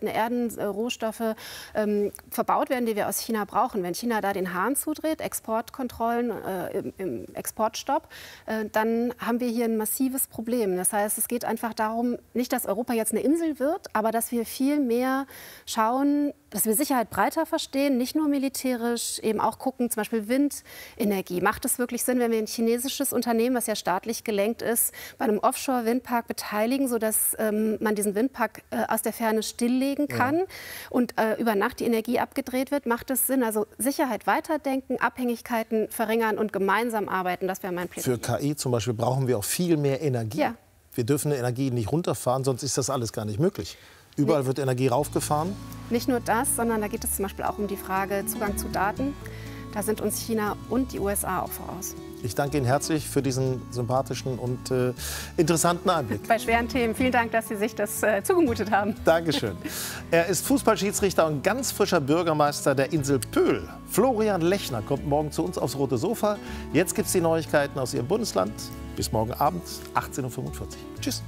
seltene Erden, Rohstoffe verbaut werden, die wir aus China brauchen. Wenn China da den Hahn zudreht, Exportkontrollen im Exportstopp, dann haben wir hier ein massives Problem. Das heißt, es geht einfach darum, nicht, dass Europa jetzt eine Insel wird, aber dass wir viel mehr schauen, dass wir Sicherheit breiter verstehen, nicht nur militärisch, eben auch gucken, zum Beispiel Windenergie. Macht es wirklich Sinn, wenn wir ein chinesisches Unternehmen, was ja staatlich gelenkt ist, bei einem Offshore-Windpark beteiligen, sodass man diesen Windpark aus der Ferne stilllegen kann und über Nacht die Energie abgedreht wird? Macht es Sinn? Also Sicherheit weiterdenken, Abhängigkeiten verringern und gemeinsam arbeiten, das wäre mein Plädoyer. Für KI zum Beispiel brauchen wir auch viel mehr Energie. Ja. Wir dürfen die Energie nicht runterfahren, sonst ist das alles gar nicht möglich. Überall wird Energie raufgefahren. Nicht nur das, sondern da geht es zum Beispiel auch um die Frage Zugang zu Daten. Da sind uns China und die USA auch voraus. Ich danke Ihnen herzlich für diesen sympathischen und interessanten Einblick. Bei schweren Themen. Vielen Dank, dass Sie sich das zugemutet haben. Dankeschön. Er ist Fußballschiedsrichter und ganz frischer Bürgermeister der Insel Pöhl. Florian Lechner kommt morgen zu uns aufs rote Sofa. Jetzt gibt es die Neuigkeiten aus Ihrem Bundesland. Bis morgen Abend, 18:45 Uhr. Tschüss.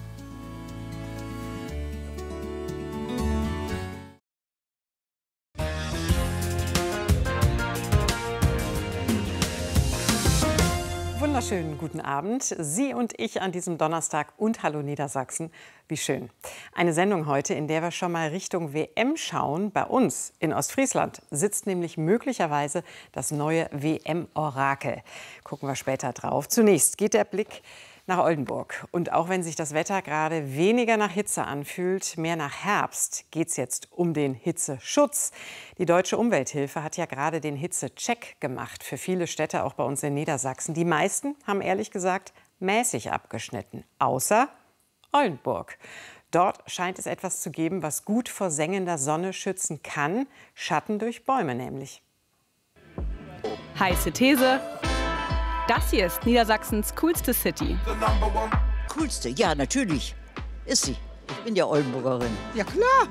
Wunderschönen guten Abend. Sie und ich an diesem Donnerstag und Hallo Niedersachsen. Wie schön. Eine Sendung heute, in der wir schon mal Richtung WM schauen. Bei uns in Ostfriesland sitzt nämlich möglicherweise das neue WM-Orakel. Gucken wir später drauf. Zunächst geht der Blick nach Oldenburg. Und auch wenn sich das Wetter gerade weniger nach Hitze anfühlt, mehr nach Herbst, geht es jetzt um den Hitzeschutz. Die Deutsche Umwelthilfe hat ja gerade den Hitzecheck gemacht für viele Städte, auch bei uns in Niedersachsen. Die meisten haben ehrlich gesagt mäßig abgeschnitten, außer Oldenburg. Dort scheint es etwas zu geben, was gut vor sengender Sonne schützen kann. Schatten durch Bäume nämlich. Heiße These. Das hier ist Niedersachsens coolste City. Coolste? Ja, natürlich. Ist sie. Ich bin ja Oldenburgerin. Ja, klar.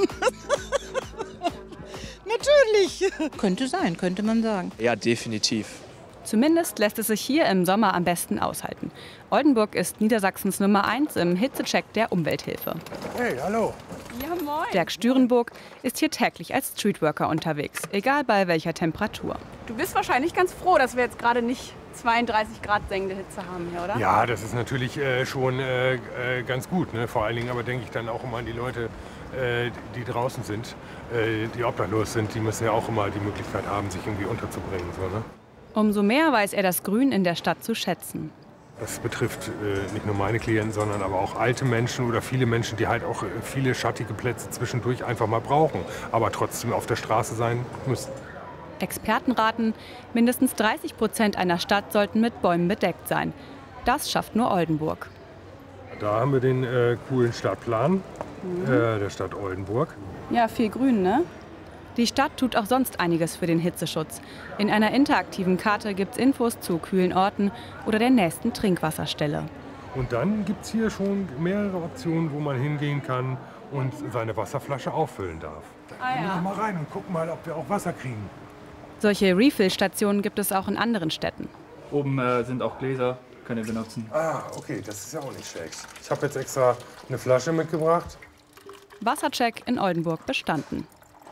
Natürlich. Könnte sein, könnte man sagen. Ja, definitiv. Zumindest lässt es sich hier im Sommer am besten aushalten. Oldenburg ist Niedersachsens Nummer 1 im Hitzecheck der Umwelthilfe. Hey, hallo. Ja, moin. Dirk Stürenburg ist hier täglich als Streetworker unterwegs, egal bei welcher Temperatur. Du bist wahrscheinlich ganz froh, dass wir jetzt gerade nicht 32 Grad sengende Hitze haben hier, oder? Ja, das ist natürlich schon ganz gut. Ne? Vor allen Dingen aber denke ich dann auch immer an die Leute, die draußen sind, die obdachlos sind. Die müssen ja auch immer die Möglichkeit haben, sich irgendwie unterzubringen. So, ne? Umso mehr weiß er das Grün in der Stadt zu schätzen. Das betrifft nicht nur meine Klienten, sondern aber auch alte Menschen oder viele Menschen, die halt auch viele schattige Plätze zwischendurch einfach mal brauchen, aber trotzdem auf der Straße sein müssen. Experten raten, mindestens 30% einer Stadt sollten mit Bäumen bedeckt sein. Das schafft nur Oldenburg. Da haben wir den coolen Stadtplan der Stadt Oldenburg. Ja, viel Grün, ne? Die Stadt tut auch sonst einiges für den Hitzeschutz. In einer interaktiven Karte gibt es Infos zu kühlen Orten oder der nächsten Trinkwasserstelle. Und dann gibt es hier schon mehrere Optionen, wo man hingehen kann und seine Wasserflasche auffüllen darf. Gehen wir mal rein und gucken mal, ob wir auch Wasser kriegen. Solche Refill-Stationen gibt es auch in anderen Städten. Oben sind auch Gläser, könnt ihr benutzen. Ah, okay, das ist ja auch nicht schlecht. Ich habe jetzt extra eine Flasche mitgebracht. Wassercheck in Oldenburg bestanden.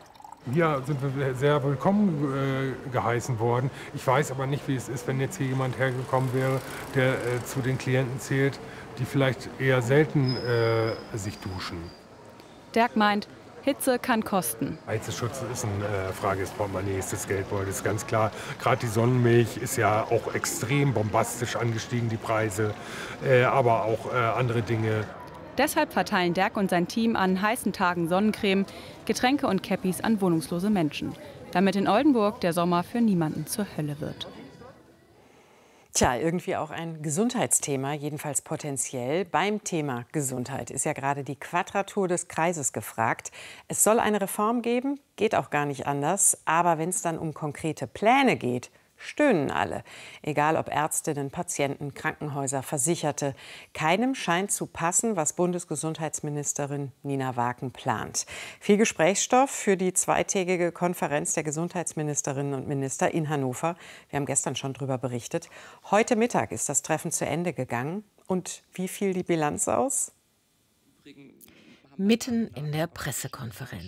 Hier sind wir sehr willkommen geheißen worden. Ich weiß aber nicht, wie es ist, wenn jetzt hier jemand hergekommen wäre, der zu den Klienten zählt, die vielleicht eher selten sich duschen. Dirk meint, Hitze kann kosten. Hitzeschutz ist eine Frage des Portemonnaies, des Geldbeutels, ganz klar. Gerade die Sonnenmilch ist ja auch extrem bombastisch angestiegen, die Preise, aber auch andere Dinge. Deshalb verteilen Dirk und sein Team an heißen Tagen Sonnencreme, Getränke und Käppis an wohnungslose Menschen. Damit in Oldenburg der Sommer für niemanden zur Hölle wird. Tja, irgendwie auch ein Gesundheitsthema, jedenfalls potenziell. Beim Thema Gesundheit ist ja gerade die Quadratur des Kreises gefragt. Es soll eine Reform geben, geht auch gar nicht anders. Aber wenn es dann um konkrete Pläne geht, stöhnen alle. Egal ob Ärztinnen, Patienten, Krankenhäuser, Versicherte. Keinem scheint zu passen, was Bundesgesundheitsministerin Nina Waken plant. Viel Gesprächsstoff für die zweitägige Konferenz der Gesundheitsministerinnen und Minister in Hannover. Wir haben gestern schon darüber berichtet. Heute Mittag ist das Treffen zu Ende gegangen. Und wie fiel die Bilanz aus? Mitten in der Pressekonferenz.